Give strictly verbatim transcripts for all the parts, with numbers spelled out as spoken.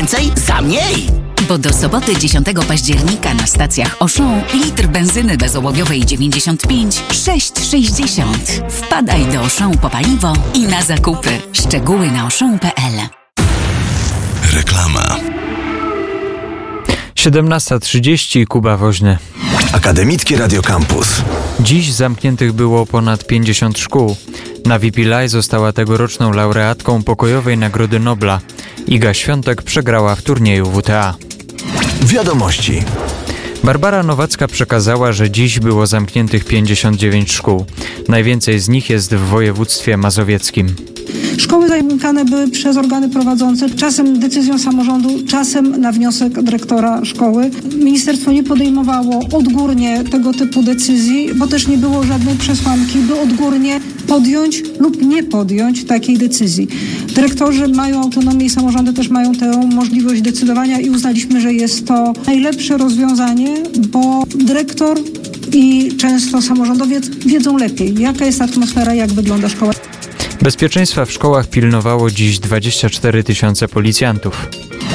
więcej za mniej. Bo do soboty dziesiątego października na stacjach Auchan litr benzyny bezołowiowej dziewięćdziesiąt pięć sześć sześćdziesiąt. Wpadaj do Auchan po paliwo i na zakupy. Szczegóły na auchan kropka p l. Reklama. siedemnasta trzydzieści, Kuba Woźny. Akademickie Radio Campus. Dziś zamkniętych było ponad pięćdziesiąt szkół. Navi Pillay została tegoroczną laureatką Pokojowej Nagrody Nobla. Iga Świątek przegrała w turnieju W T A. Wiadomości. Barbara Nowacka przekazała, że dziś było zamkniętych pięćdziesiąt dziewięć szkół. Najwięcej z nich jest w województwie mazowieckim. Szkoły zamykane były przez organy prowadzące, czasem decyzją samorządu, czasem na wniosek dyrektora szkoły. Ministerstwo nie podejmowało odgórnie tego typu decyzji, bo też nie było żadnej przesłanki, by odgórnie podjąć lub nie podjąć takiej decyzji. Dyrektorzy mają autonomię i samorządy też mają tę możliwość decydowania i uznaliśmy, że jest to najlepsze rozwiązanie, bo dyrektor i często samorządowiec wiedzą lepiej, jaka jest atmosfera, jak wygląda szkoła. Bezpieczeństwa w szkołach pilnowało dziś dwadzieścia cztery tysiące policjantów.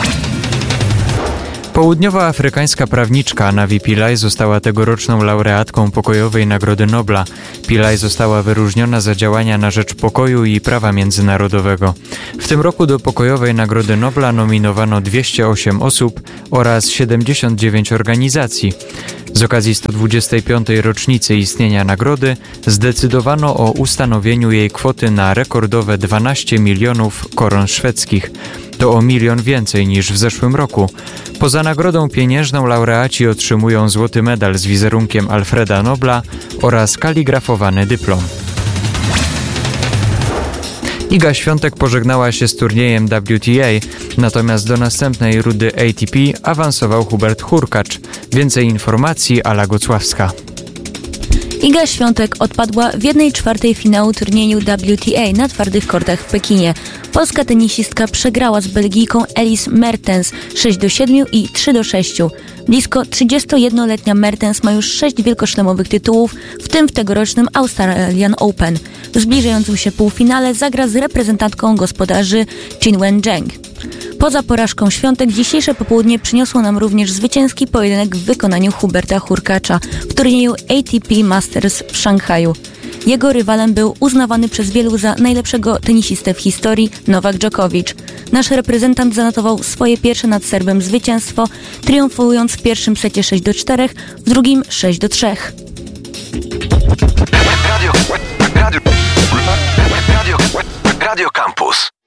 Południowoafrykańska prawniczka Navi Pillay została tegoroczną laureatką Pokojowej Nagrody Nobla. Pillay została wyróżniona za działania na rzecz pokoju i prawa międzynarodowego. W tym roku do Pokojowej Nagrody Nobla nominowano dwieście osiem osób oraz siedemdziesiąt dziewięć organizacji. Z okazji sto dwudziestej piątej rocznicy istnienia nagrody zdecydowano o ustanowieniu jej kwoty na rekordowe dwanaście milionów koron szwedzkich. To o milion więcej niż w zeszłym roku. Poza nagrodą pieniężną laureaci otrzymują złoty medal z wizerunkiem Alfreda Nobla oraz kaligrafowany dyplom. Iga Świątek pożegnała się z turniejem W T A, natomiast do następnej rundy A T P awansował Hubert Hurkacz. Więcej informacji Ala Gocławska. Iga Świątek odpadła w jednej czwartej finału turnieju W T A na twardych kortach w Pekinie. Polska tenisistka przegrała z Belgijką Elise Mertens sześć do siedmiu i trzy do sześciu. Blisko trzydziestojednoletnia Mertens ma już sześć wielkoszlemowych tytułów, w tym w tegorocznym Australian Open. W zbliżającym się półfinale zagra z reprezentantką gospodarzy Qin Wenzheng. Poza porażką Świątek dzisiejsze popołudnie przyniosło nam również zwycięski pojedynek w wykonaniu Huberta Hurkacza w turnieju A T P Masters w Szanghaju. Jego rywalem był uznawany przez wielu za najlepszego tenisistę w historii Nowak Djokovic. Nasz reprezentant zanotował swoje pierwsze nad Serbem zwycięstwo, triumfując w pierwszym secie sześć do czterech, w drugim sześć do trzech. Radio, radio, radio, Radio Campus.